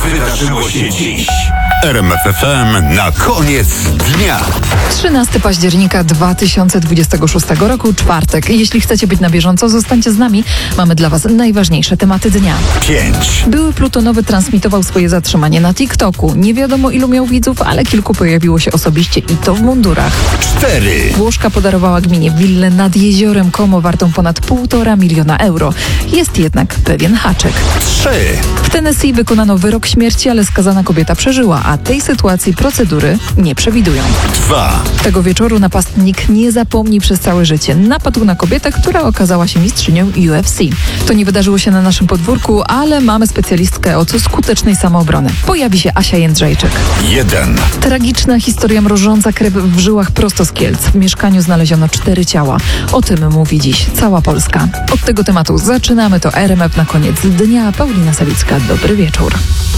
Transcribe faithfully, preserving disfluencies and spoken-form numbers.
wydarzyło się dziś? R M F F M na koniec dnia. trzynastego października dwa tysiące dwudziestego szóstego roku, czwartek. Jeśli chcecie być na bieżąco, zostańcie z nami. Mamy dla Was najważniejsze tematy dnia. pięć. Były plutonowy transmitował swoje zatrzymanie na TikToku. Nie wiadomo ilu miał widzów, ale kilku pojawiło się osobiście i to w mundurach. cztery. Włoszka podarowała gminie willę nad jeziorem Como wartą ponad półtora miliona euro. Jest jednak pewien haczyk. trzy. W Tennessee wykonano wyrok śmierci, ale skazana kobieta przeżyła, a tej sytuacji procedury nie przewidują. dwa. Tego wieczoru napastnik nie zapomni przez całe życie. Napadł na kobietę, która okazała się mistrzynią U F C. To nie wydarzyło się na naszym podwórku, ale mamy specjalistkę od skutecznej samoobrony. Pojawi się Asia Jędrzejczyk. jeden. Tragiczna historia mrożąca krew w żyłach prosto z Kielc. W mieszkaniu znaleziono cztery ciała. O tym mówi dziś cała Polska. Od tego tematu zaczynamy. To R M F na koniec dnia. Paulina Sawicka, dobry wieczór.